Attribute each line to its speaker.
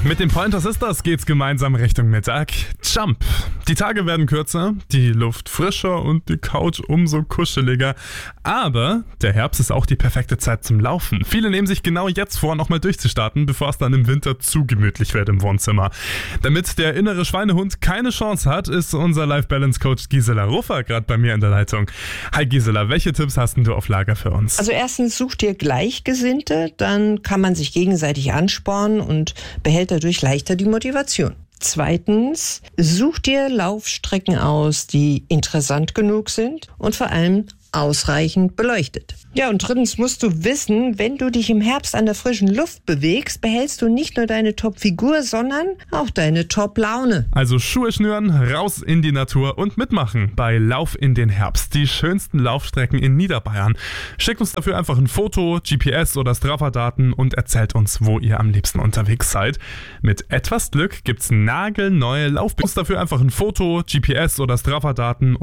Speaker 1: Mit den Pointer Sisters geht's gemeinsam Richtung Mittag. Jump. Die Tage werden kürzer, die Luft frischer und die Couch umso kuscheliger. Aber der Herbst ist auch die perfekte Zeit zum Laufen. Viele nehmen sich genau jetzt vor, nochmal durchzustarten, bevor es dann im Winter zu gemütlich wird im Wohnzimmer. Damit der innere Schweinehund keine Chance hat, ist unser Life-Balance-Coach Gisela Ruffer gerade bei mir in der Leitung. Hi Gisela, welche Tipps hast denn du auf Lager für uns?
Speaker 2: Also erstens, such dir Gleichgesinnte, dann kann man sich gegenseitig anspornen und behält dadurch leichter die Motivation. Zweitens, such dir Laufstrecken aus, die interessant genug sind und vor allem ausreichend beleuchtet. Ja, und drittens musst du wissen, wenn du dich im Herbst an der frischen Luft bewegst, behältst du nicht nur deine Top-Figur, sondern auch deine Top-Laune.
Speaker 1: Also Schuhe schnüren, raus in die Natur und mitmachen bei Lauf in den Herbst. Die schönsten Laufstrecken in Niederbayern. Schickt uns dafür einfach ein Foto, GPS oder Strava-Daten und erzählt uns, wo ihr am liebsten unterwegs seid. Mit etwas Glück gibt's nagelneue Laufbilder. Dafür einfach ein Foto, GPS oder Strava-Daten